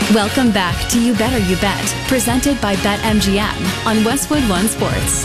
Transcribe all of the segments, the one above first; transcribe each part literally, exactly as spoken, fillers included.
Welcome back to You Better You Bet, presented by BetMGM on Westwood One Sports.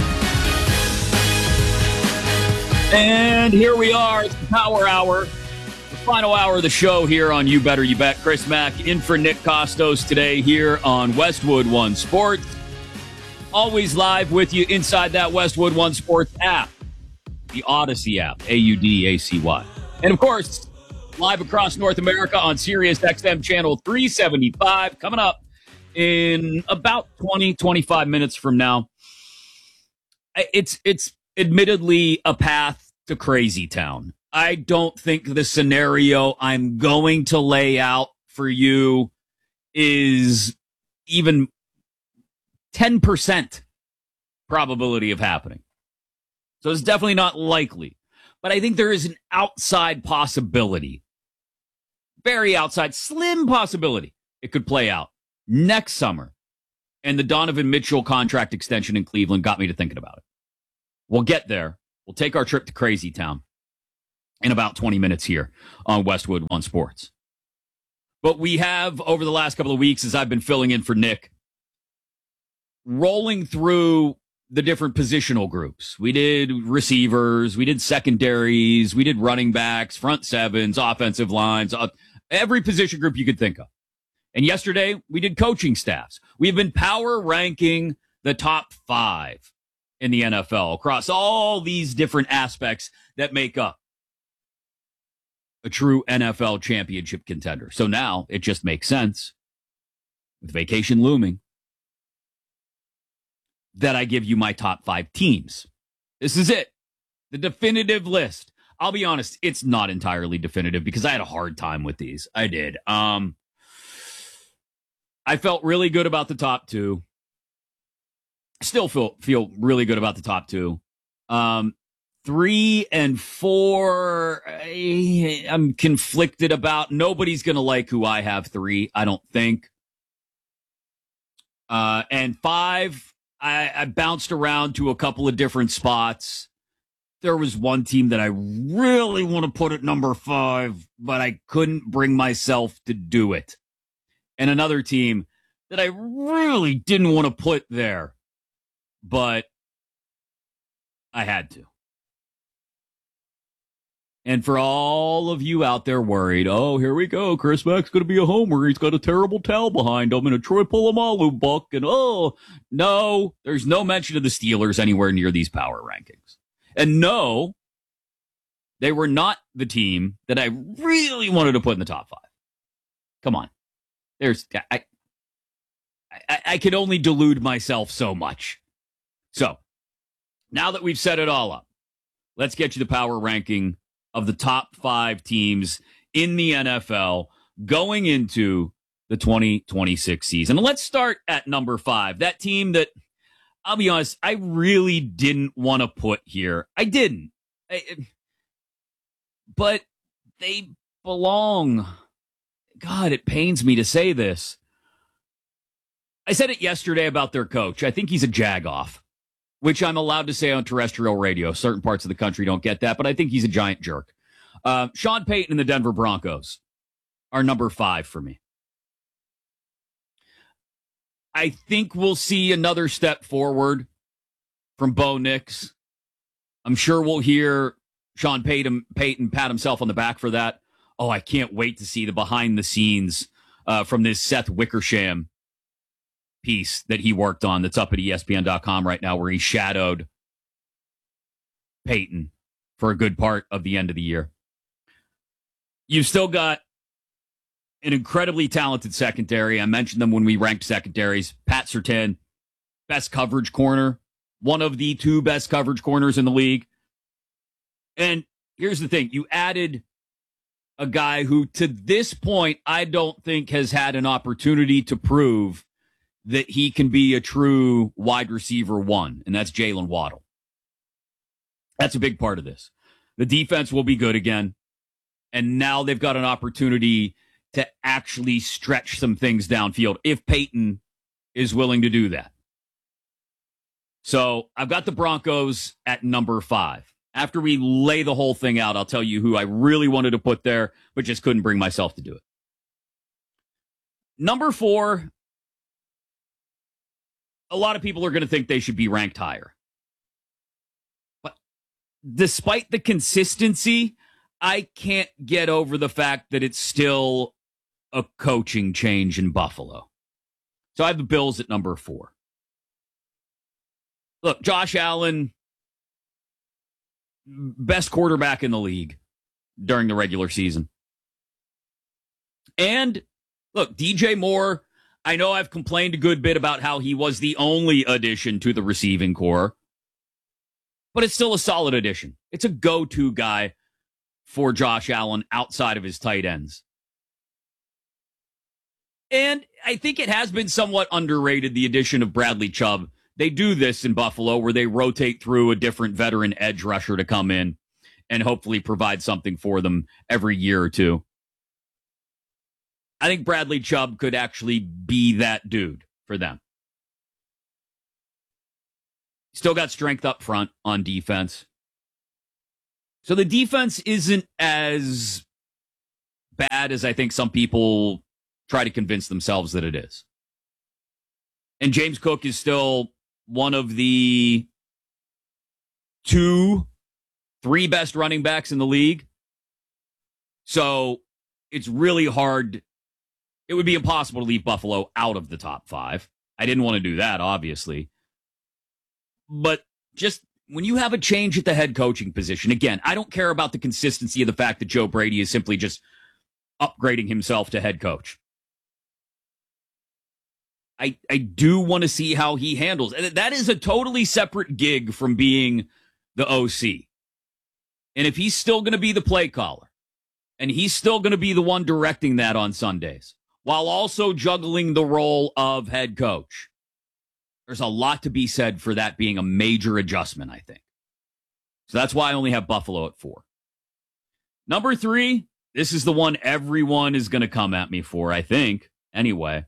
And here we are, it's the Power Hour, the final hour of the show here on You Better You Bet. Chris Mack in for Nick Costos today here on Westwood One Sports. Always live with you inside that Westwood One Sports app, the Odyssey app, A U D A C Y. And of course, live across North America on Sirius X M channel three seventy-five, coming up in about twenty, twenty-five minutes from now. It's, it's admittedly a path to crazy town. I don't think the scenario I'm going to lay out for you is even ten percent probability of happening. So it's definitely not likely. But I think there is an outside possibility, very outside, slim possibility it could play out next summer. And the Donovan Mitchell contract extension in Cleveland got me to thinking about it. We'll get there. We'll take our trip to Crazy Town in about twenty minutes here on Westwood One Sports. But we have, over the last couple of weeks, as I've been filling in for Nick, rolling through the different positional groups. We did receivers, we did secondaries, we did running backs, front sevens, offensive lines, uh, every position group you could think of. And yesterday, we did coaching staffs. We've been power ranking the top five in the N F L across all these different aspects that make up a true N F L championship contender. So now it just makes sense, with vacation looming, that I give you my top five teams. This is it. The definitive list. I'll be honest, it's not entirely definitive because I had a hard time with these. I did. Um, I felt really good about the top two. Still feel feel really good about the top two. Um, three and four, I, I'm conflicted about. Nobody's going to like who I have three, I don't think. Uh, and five, I, I bounced around to a couple of different spots. There was one team that I really want to put at number five, but I couldn't bring myself to do it. And another team that I really didn't want to put there, but I had to. And for all of you out there worried, oh, here we go, Chris Mack's going to be a homer. He's got a terrible towel behind him and a Troy Polamalu book. And oh, no, there's no mention of the Steelers anywhere near these power rankings. And no, they were not the team that I really wanted to put in the top five. Come on. There's, I, I, I can only delude myself so much. So now that we've set it all up, let's get you the power ranking of the top five teams in the N F L going into the twenty twenty-six season. And let's start at number five. That team that, I'll be honest, I really didn't want to put here. I didn't. I, but they belong. God, it pains me to say this. I said it yesterday about their coach. I think he's a jagoff, which I'm allowed to say on terrestrial radio. Certain parts of the country don't get that, but I think he's a giant jerk. Uh, Sean Payton and the Denver Broncos are number five for me. I think we'll see another step forward from Bo Nix. I'm sure we'll hear Sean Payton, Payton pat himself on the back for that. Oh, I can't wait to see the behind the scenes uh, from this Seth Wickersham piece that he worked on that's up at E S P N dot com right now, where he shadowed Peyton for a good part of the end of the year. You've still got an incredibly talented secondary. I mentioned them when we ranked secondaries. Pat Surtain, best coverage corner, one of the two best coverage corners in the league. And here's the thing. You added a guy who, to this point, I don't think has had an opportunity to prove that he can be a true wide receiver one, and that's Jalen Waddle. That's a big part of this. The defense will be good again, and now they've got an opportunity to actually stretch some things downfield if Peyton is willing to do that. So I've got the Broncos at number five. After we lay the whole thing out, I'll tell you who I really wanted to put there, but just couldn't bring myself to do it. Number four, a lot of people are going to think they should be ranked higher. But despite the consistency, I can't get over the fact that it's still a coaching change in Buffalo. So I have the Bills at number four. Look, Josh Allen, best quarterback in the league during the regular season. And look, D J Moore, I know I've complained a good bit about how he was the only addition to the receiving core, but it's still a solid addition. It's a go-to guy for Josh Allen outside of his tight ends. And I think it has been somewhat underrated, the addition of Bradley Chubb. They do this in Buffalo where they rotate through a different veteran edge rusher to come in and hopefully provide something for them every year or two. I think Bradley Chubb could actually be that dude for them. Still got strength up front on defense. So the defense isn't as bad as I think some people try to convince themselves that it is. And James Cook is still one of the two, three best running backs in the league. So it's really hard. It would be impossible to leave Buffalo out of the top five. I didn't want to do that, obviously. But just when you have a change at the head coaching position, again, I don't care about the consistency of the fact that Joe Brady is simply just upgrading himself to head coach. I, I do want to see how he handles. And that is a totally separate gig from being the O C. And if he's still going to be the play caller, and he's still going to be the one directing that on Sundays, while also juggling the role of head coach, there's a lot to be said for that being a major adjustment, I think. So that's why I only have Buffalo at four. Number three, this is the one everyone is going to come at me for, I think, anyway.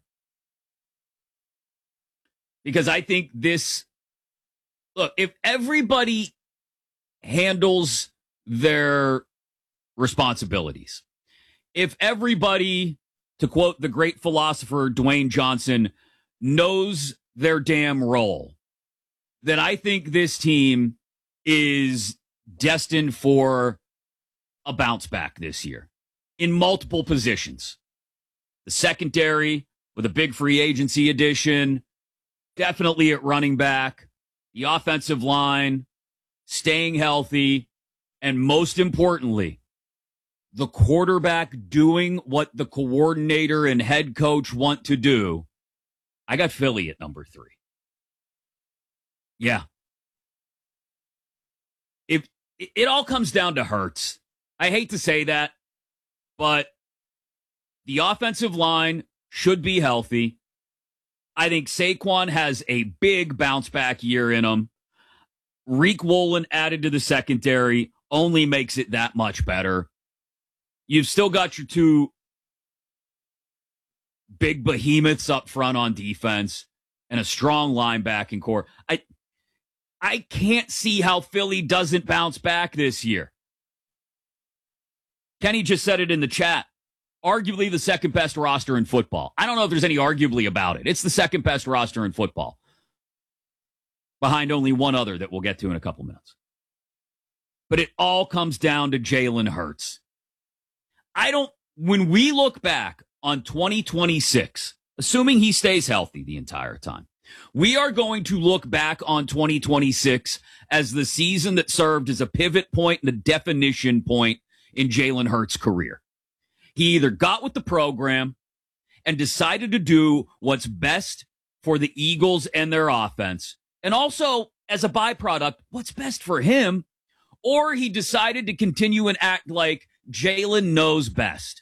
Because I think this, look, if everybody handles their responsibilities, if everybody, to quote the great philosopher Dwayne Johnson, knows their damn role, then I think this team is destined for a bounce back this year in multiple positions. The secondary with a big free agency addition, definitely at running back, the offensive line, staying healthy, and most importantly, the quarterback doing what the coordinator and head coach want to do. I got Philly at number three. Yeah. If it all comes down to Hurts. I hate to say that, but the offensive line should be healthy. I think Saquon has a big bounce back year in him. Reek Woolen added to the secondary only makes it that much better. You've still got your two big behemoths up front on defense and a strong linebacking core. I I can't see how Philly doesn't bounce back this year. Kenny just said it in the chat. Arguably the second best roster in football. I don't know if there's any arguably about it. It's the second best roster in football. Behind only one other that we'll get to in a couple minutes. But it all comes down to Jalen Hurts. I don't, when we look back on twenty twenty-six, assuming he stays healthy the entire time, we are going to look back on twenty twenty-six as the season that served as a pivot point and a definition point in Jalen Hurts' career. He either got with the program and decided to do what's best for the Eagles and their offense, and also, as a byproduct, what's best for him, or he decided to continue and act like Jalen knows best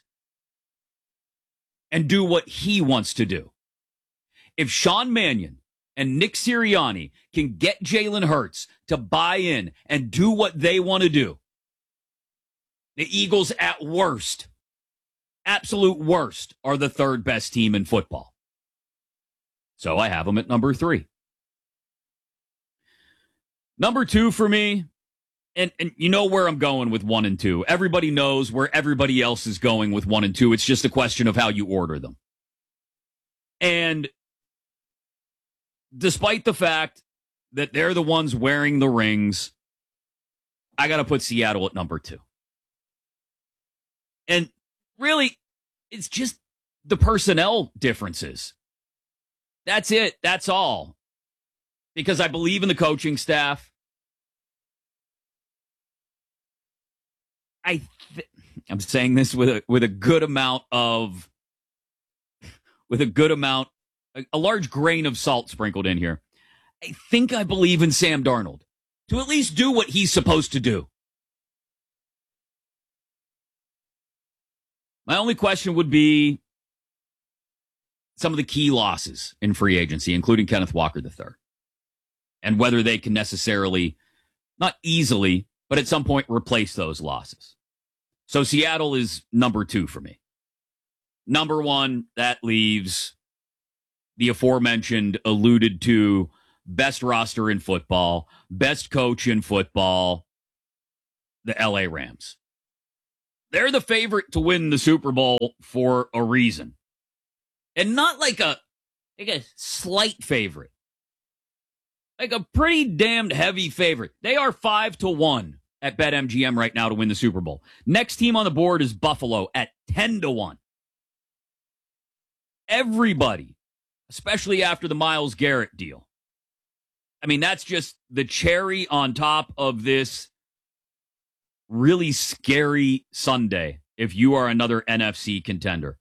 and do what he wants to do. If Sean Mannion and Nick Sirianni can get Jalen Hurts to buy in and do what they want to do, the Eagles at worst, absolute worst, are the third best team in football. So I have them at number three. Number two for me, and, and you know where I'm going with one and two. Everybody knows where everybody else is going with one and two. It's just a question of how you order them. And despite the fact that they're the ones wearing the rings, I got to put Seattle at number two. And really, it's just the personnel differences. That's it. That's all. Because I believe in the coaching staff. I th- I'm saying this with a with a good amount of with a good amount, a, a large grain of salt sprinkled in here. I think I believe in Sam Darnold to at least do what he's supposed to do. My only question would be some of the key losses in free agency, including Kenneth Walker the third, and whether they can necessarily, not easily, but at some point replace those losses. So Seattle is number two for me. Number one, that leaves the aforementioned, alluded to, best roster in football, best coach in football, the L A Rams. They're the favorite to win the Super Bowl for a reason. And not like a, like a slight favorite. Like a pretty damned heavy favorite. They are five to one at BetMGM right now to win the Super Bowl. Next team on the board is Buffalo at ten to one. Everybody, especially after the Myles Garrett deal. I mean, that's just the cherry on top of this really scary Sunday if you are another N F C contender.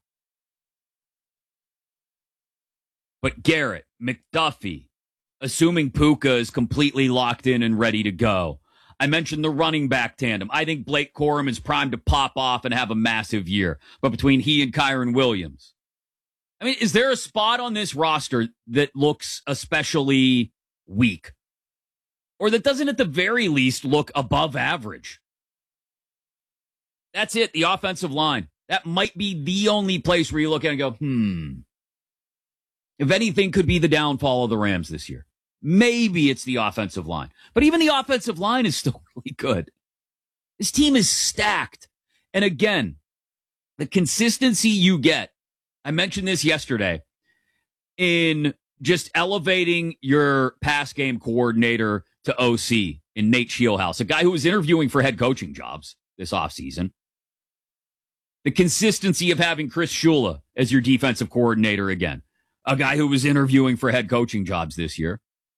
But Garrett, McDuffie, assuming Puka is completely locked in and ready to go. I mentioned the running back tandem. I think Blake Corum is primed to pop off and have a massive year. But between he and Kyron Williams, I mean, is there a spot on this roster that looks especially weak? Or that doesn't at the very least look above average? That's it, the offensive line. That might be the only place where you look at it and go, hmm. If anything could be the downfall of the Rams this year. Maybe it's the offensive line. But even the offensive line is still really good. This team is stacked. And again, the consistency you get, I mentioned this yesterday, in just elevating your pass game coordinator to O C in Nate Scheelhaus, a guy who was interviewing for head coaching jobs this offseason. The consistency of having Chris Shula as your defensive coordinator again, a guy who was interviewing for head coaching jobs this year.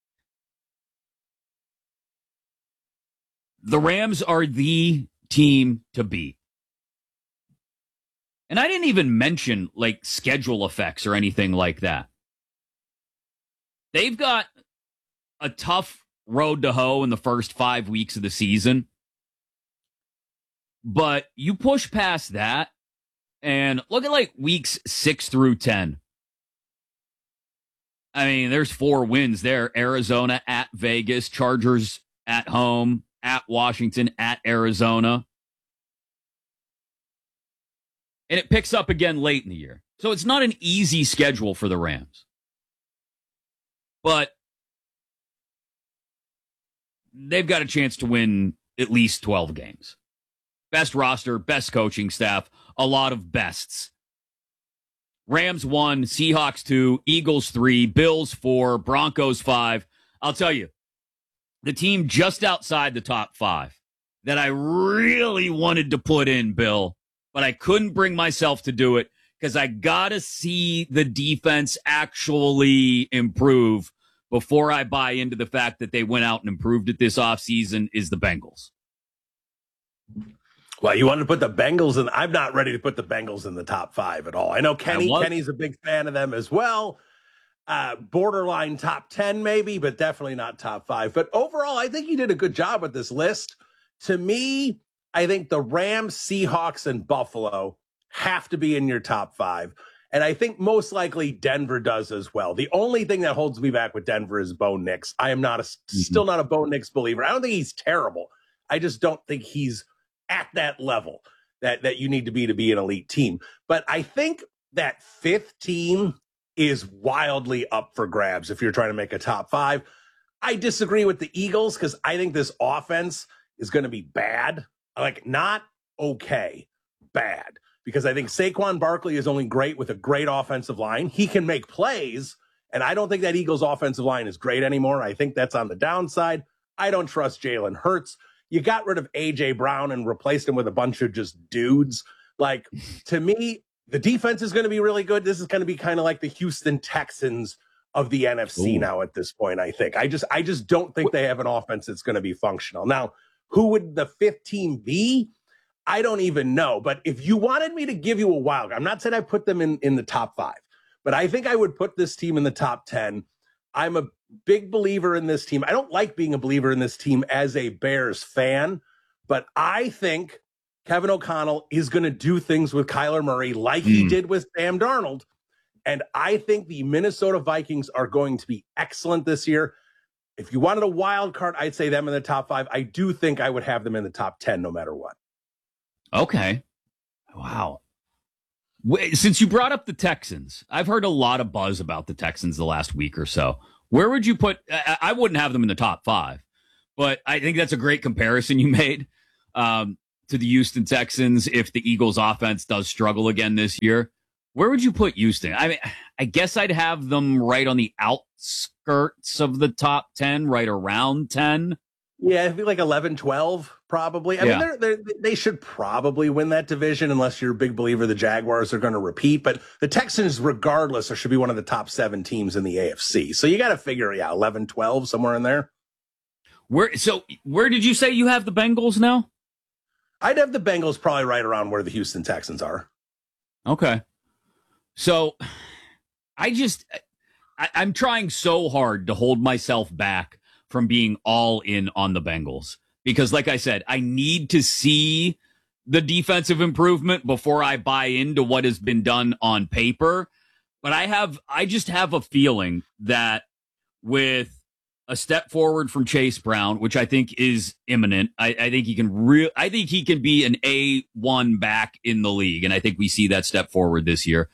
The Rams are the team to beat. And I didn't even mention like schedule effects or anything like that. They've got a tough road to hoe in the first five weeks of the season. But you push past that and look at like weeks six through ten. I mean, there's four wins there. Arizona at Vegas, Chargers at home, at Washington, at Arizona. And it picks up again late in the year. So it's not an easy schedule for the Rams. But they've got a chance to win at least twelve games. Best roster, best coaching staff, a lot of bests. Rams one, Seahawks two, Eagles three, Bills four, Broncos five. I'll tell you, the team just outside the top five that I really wanted to put in, Bill, but I couldn't bring myself to do it because I got to see the defense actually improve before I buy into the fact that they went out and improved it this offseason, is the Bengals. Well, you wanted to put the Bengals in. I'm not ready to put the Bengals in the top five at all. I know Kenny. I Kenny's a big fan of them as well. Uh, borderline top ten maybe, but definitely not top five. But overall, I think you did a good job with this list. To me, I think the Rams, Seahawks, and Buffalo have to be in your top five. And I think most likely Denver does as well. The only thing that holds me back with Denver is Bo Nix. I am not a, mm-hmm. still not a Bo Nix believer. I don't think he's terrible. I just don't think he's at that level that, that you need to be to be an elite team. But I think that fifth team is wildly up for grabs if you're trying to make a top five. I disagree with the Eagles because I think this offense is going to be bad. Like, not okay, bad. because I think Saquon Barkley is only great with a great offensive line. He can make plays, and I don't think that Eagles offensive line is great anymore. I think that's on the downside. I don't trust Jalen Hurts. You got rid of A J Brown and replaced him with a bunch of just dudes. Like, to me, the defense is going to be really good. This is going to be kind of like the Houston Texans of the N F C Ooh. Now at this point, I think. I just I just don't think they have an offense that's going to be functional. Now, who would the fifth team be? I don't even know. But if you wanted me to give you a wild card, I'm not saying I put them in, in the top five, but I think I would put this team in the top ten. I'm a big believer in this team. I don't like being a believer in this team as a Bears fan, but I think Kevin O'Connell is going to do things with Kyler Murray like mm. he did with Sam Darnold. And I think the Minnesota Vikings are going to be excellent this year. If you wanted a wild card, I'd say them in the top five. I do think I would have them in the top ten no matter what. Okay. Wow. Since you brought up the Texans, I've heard a lot of buzz about the Texans the last week or so. Where would you put? I wouldn't have them in the top five, but I think that's a great comparison you made um, to the Houston Texans if the Eagles offense does struggle again this year. Where would you put Houston? I mean, I guess I'd have them right on the outskirts of the top ten, right around ten. Yeah, it'd be like eleven, twelve, probably. I yeah. mean, they're, they're, they should probably win that division unless you're a big believer the Jaguars are going to repeat. But the Texans, regardless, should be one of the top seven teams in the A F C. So you got to figure, yeah, eleven, twelve, somewhere in there. Where? So where did you say you have the Bengals now? I'd have the Bengals probably right around where the Houston Texans are. Okay. So I just, I, I'm trying so hard to hold myself back from being all in on the Bengals because, like I said, I need to see the defensive improvement before I buy into what has been done on paper. But I have, I just have a feeling that with a step forward from Chase Brown, which I think is imminent, I, I think he can real, I think he can be an A one back in the league, and I think we see that step forward this year.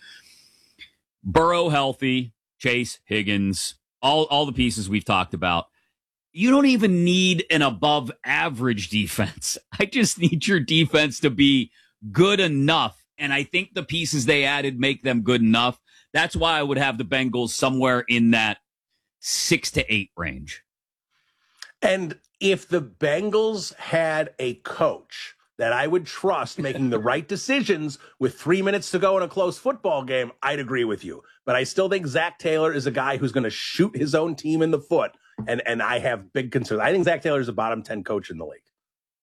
Burrow healthy, Chase, Higgins, all, all the pieces we've talked about. You don't even need an above average defense. I just need your defense to be good enough. And I think the pieces they added make them good enough. That's why I would have the Bengals somewhere in that six to eight range. And if the Bengals had a coach that I would trust making the right decisions with three minutes to go in a close football game, I'd agree with you. But I still think Zach Taylor is a guy who's going to shoot his own team in the foot. And and I have big concerns. I think Zach Taylor is a bottom ten coach in the league.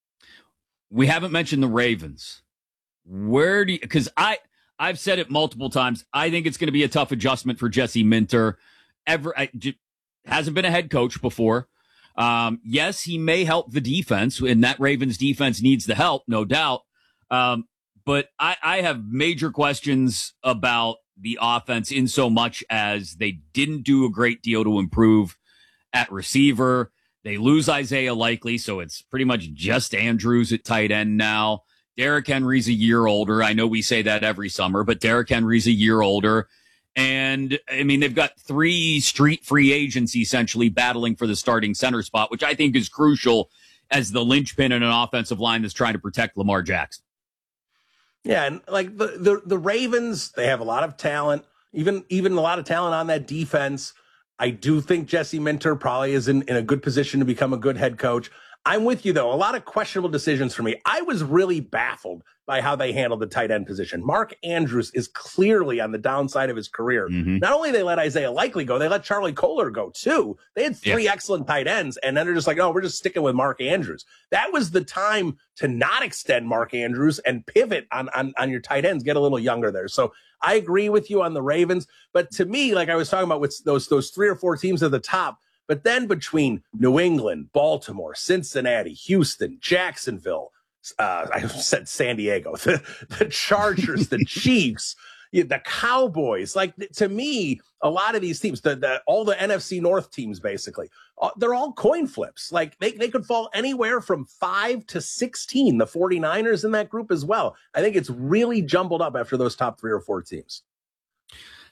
We haven't mentioned the Ravens. Where do you, because I, I've said it multiple times. I think it's going to be a tough adjustment for Jesse Minter. Ever I, j- hasn't been a head coach before. Um, yes, he may help the defense, and that Ravens defense needs the help, no doubt. Um, but I, I have major questions about the offense in so much as they didn't do a great deal to improve at receiver. They lose Isaiah Likely, so it's pretty much just Andrews at tight end now. Derrick Henry's a year older. I know we say that every summer, but Derrick Henry's a year older. And, I mean, they've got three street free agents essentially battling for the starting center spot, which I think is crucial as the linchpin in an offensive line that's trying to protect Lamar Jackson. Yeah, and like the, the, the Ravens, they have a lot of talent, even even a lot of talent on that defense. I do think Jesse Minter probably is in, in a good position to become a good head coach. I'm with you, though. A lot of questionable decisions for me. I was really baffled by how they handled the tight end position. Mark Andrews is clearly on the downside of his career. Mm-hmm. Not only they let Isaiah Likely go, they let Charlie Kohler go, too. They had three yeah. excellent tight ends, and then they're just like, oh, we're just sticking with Mark Andrews. That was the time to not extend Mark Andrews and pivot on, on, on your tight ends, get a little younger there. So I agree with you on the Ravens. But to me, like I was talking about with those, those three or four teams at the top, but then between New England, Baltimore, Cincinnati, Houston, Jacksonville, uh, I said San Diego, the, the Chargers, the Chiefs, the Cowboys, like to me, a lot of these teams, the, the all the N F C North teams, basically, uh, they're all coin flips. Like they, they could fall anywhere from five to sixteen. The 49ers in that group as well. I think it's really jumbled up after those top three or four teams.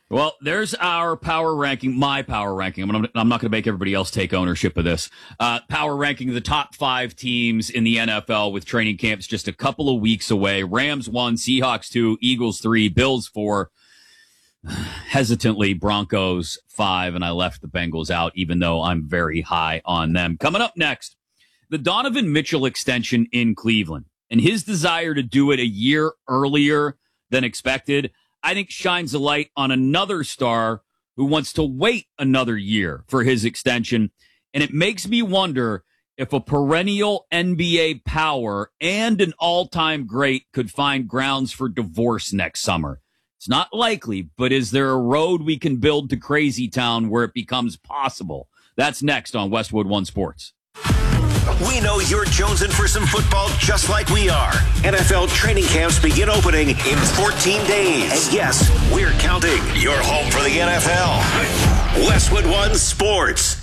Well, there's our power ranking, my power ranking. I'm, gonna, I'm not going to make everybody else take ownership of this. Uh, power ranking the top five teams in the N F L with training camps just a couple of weeks away. Rams one, Seahawks two, Eagles three, Bills four. Hesitantly, Broncos five, and I left the Bengals out, even though I'm very high on them. Coming up next, the Donovan Mitchell extension in Cleveland and his desire to do it a year earlier than expected, I think shines a light on another star who wants to wait another year for his extension. And it makes me wonder if a perennial N B A power and an all-time great could find grounds for divorce next summer. It's not likely, but is there a road we can build to Crazy Town where it becomes possible? That's next on Westwood One Sports. We know you're jonesing for some football just like we are. N F L training camps begin opening in fourteen days. And yes, we're counting. You're home for the N F L. Westwood One Sports.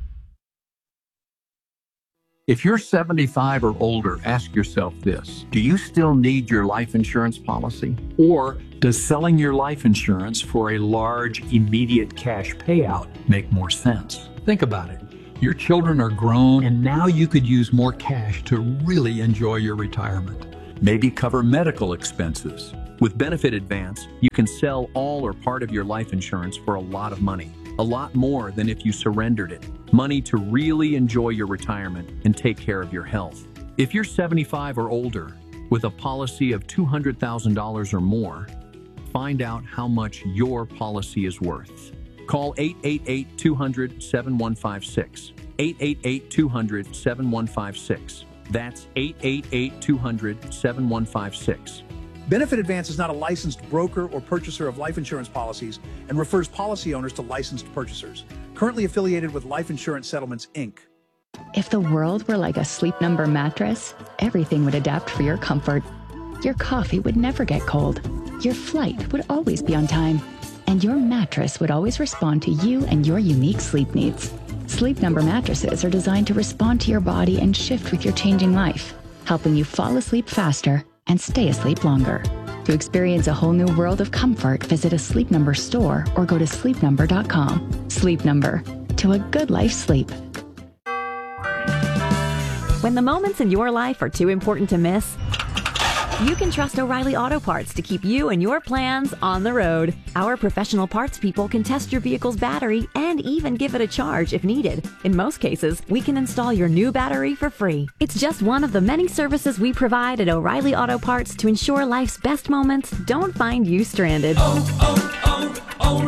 If you're seventy-five or older, ask yourself this. Do you still need your life insurance policy? Or does selling your life insurance for a large, immediate cash payout make more sense? Think about it. Your children are grown, and now you could use more cash to really enjoy your retirement. Maybe cover medical expenses. With Benefit Advance, you can sell all or part of your life insurance for a lot of money. A lot more than if you surrendered it. Money to really enjoy your retirement and take care of your health. If you're seventy-five or older with a policy of two hundred thousand dollars or more, find out how much your policy is worth. Call eight eight eight, two hundred, seven one five six. eight eight eight, two hundred, seven one five six. That's eight eight eight, two hundred, seven one five six. Benefit Advance is not a licensed broker or purchaser of life insurance policies and refers policy owners to licensed purchasers. Currently affiliated with Life Insurance Settlements, Incorporated. If the world were like a Sleep Number mattress, everything would adapt for your comfort. Your coffee would never get cold. Your flight would always be on time. And your mattress would always respond to you and your unique sleep needs. Sleep Number mattresses are designed to respond to your body and shift with your changing life, helping you fall asleep faster and stay asleep longer. To experience a whole new world of comfort, visit a Sleep Number store or go to sleep number dot com. Sleep Number, to a good life sleep. When the moments in your life are too important to miss, you can trust O'Reilly Auto Parts to keep you and your plans on the road. Our professional parts people can test your vehicle's battery and even give it a charge if needed. In most cases, we can install your new battery for free. It's just one of the many services we provide at O'Reilly Auto Parts to ensure life's best moments don't find you stranded. Oh,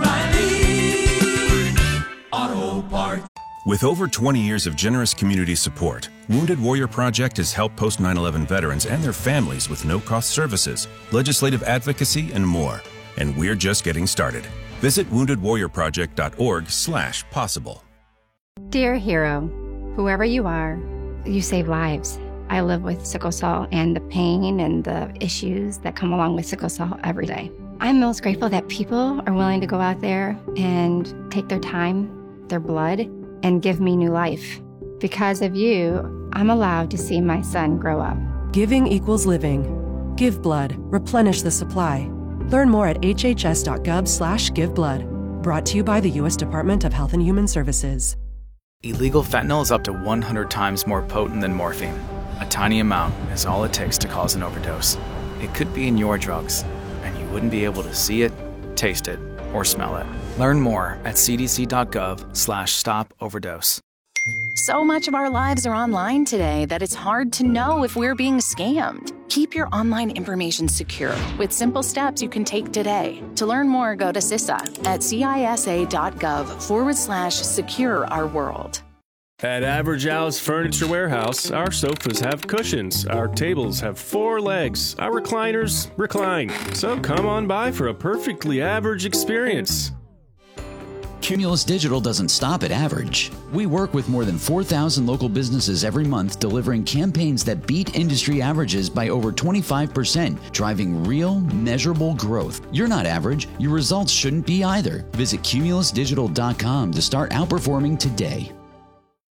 oh, oh, O'Reilly Auto Parts. With over twenty years of generous community support, Wounded Warrior Project has helped post nine eleven veterans and their families with no-cost services, legislative advocacy, and more. And we're just getting started. Visit wounded warrior project dot org slash possible. Dear hero, whoever you are, you save lives. I live with sickle cell and the pain and the issues that come along with sickle cell every day. I'm most grateful that people are willing to go out there and take their time, their blood, and give me new life. Because of you, I'm allowed to see my son grow up. Giving equals living. Give blood. Replenish the supply. Learn more at h h s dot gov slash give blood. Brought to you by the U S Department of Health and Human Services. Illegal fentanyl is up to one hundred times more potent than morphine. A tiny amount is all it takes to cause an overdose. It could be in your drugs, and you wouldn't be able to see it, taste it, or smell it. Learn more at c d c dot gov slash stop overdose. So much of our lives are online today that it's hard to know if we're being scammed. Keep your online information secure with simple steps you can take today. To learn more, go to C I S A at C I S A dot gov forward slash secure our world. At Average Al's Furniture Warehouse, our sofas have cushions, our tables have four legs, our recliners recline. So come on by for a perfectly average experience. Cumulus Digital doesn't stop at average. We work with more than four thousand local businesses every month, delivering campaigns that beat industry averages by over twenty-five percent, driving real, measurable growth. You're not average. Your results shouldn't be either. Visit cumulus digital dot com to start outperforming today.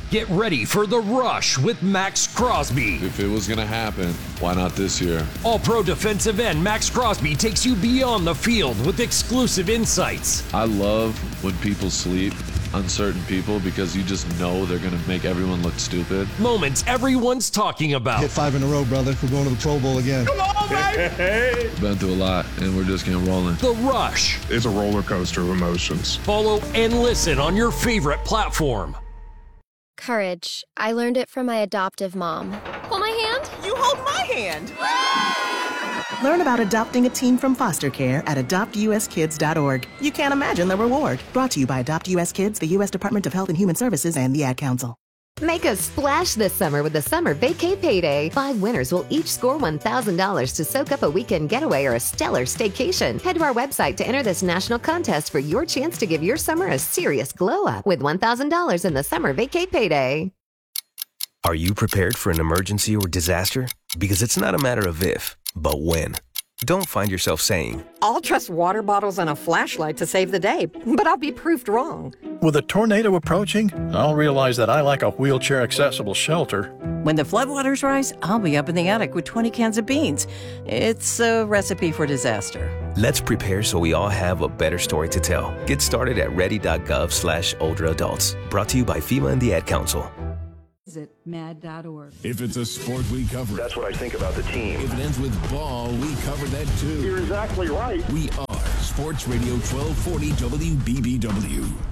Get ready for The Rush with Max Crosby. If it was going to happen, why not this year? All-Pro defensive end Max Crosby takes you beyond the field with exclusive insights. I love when people sleep on certain people because you just know they're going to make everyone look stupid. Moments everyone's talking about. Hit five in a row, brother. We're going to the Pro Bowl again. Come on, baby! Been through a lot, and we're just getting rolling. The Rush. It's a roller coaster of emotions. Follow and listen on your favorite platform. Courage. I learned it from my adoptive mom. Hold my hand. You hold my hand. Learn about adopting a teen from foster care at adopt u s kids dot org. You can't imagine the reward. Brought to you by Adopt U S Kids, the U S Department of Health and Human Services, and the Ad Council. Make a splash this summer with the Summer Vacay Payday. Five winners will each score one thousand dollars to soak up a weekend getaway or a stellar staycation. Head to our website to enter this national contest for your chance to give your summer a serious glow up with one thousand dollars in the Summer Vacay Payday. Are you prepared for an emergency or disaster? Because it's not a matter of if, but when. Don't find yourself saying, I'll trust water bottles and a flashlight to save the day, but I'll be proved wrong. With a tornado approaching, I'll realize that I lack a wheelchair-accessible shelter. When the floodwaters rise, I'll be up in the attic with twenty cans of beans. It's a recipe for disaster. Let's prepare so we all have a better story to tell. Get started at ready.gov slash older adults. Brought to you by FEMA and the Ad Council. Visit mad dot org. If it's a sport, we cover it. That's what I think about the team. If it ends with ball, we cover that too. You're exactly right. We are Sports Radio twelve forty W B B W.